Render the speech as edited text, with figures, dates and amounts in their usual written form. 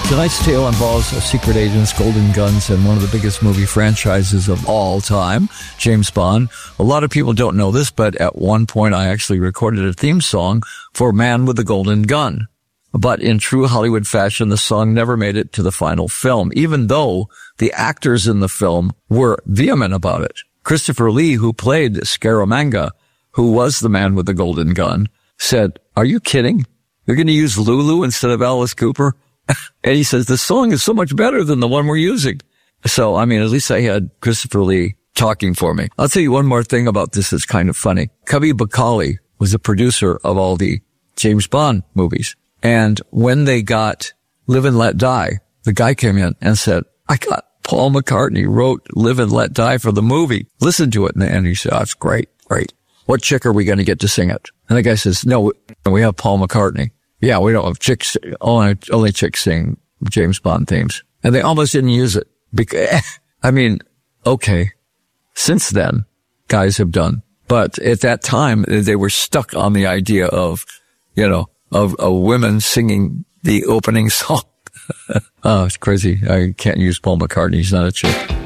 Tonight's tale involves secret agents, golden guns, and one of the biggest movie franchises of all time, James Bond. A lot of people don't know this, but at one point I actually recorded a theme song for Man with the Golden Gun. But in true Hollywood fashion, the song never made it to the final film, even though the actors in the film were vehement about it. Christopher Lee, who played Scaramanga, who was the Man with the Golden Gun, said, "Are you kidding? You're going to use Lulu instead of Alice Cooper?" And he says, the song is so much better than the one we're using. So, I mean, at least I had Christopher Lee talking for me. I'll tell you one more thing about this that's kind of funny. Cubby Bacali was the producer of all the James Bond movies. And when they got Live and Let Die, the guy came in and said, "I got Paul McCartney wrote Live and Let Die for the movie. Listen to it." And he said, "Oh, it's great, great. What chick are we going to get to sing it?" And the guy says, "No, we have Paul McCartney." "Yeah, we don't have chicks, only chicks sing James Bond themes." And they almost didn't use it. Because, I mean, okay. Since then, guys have done. But at that time, they were stuck on the idea of, of women singing the opening song. Oh, it's crazy. I can't use Paul McCartney. He's not a chick.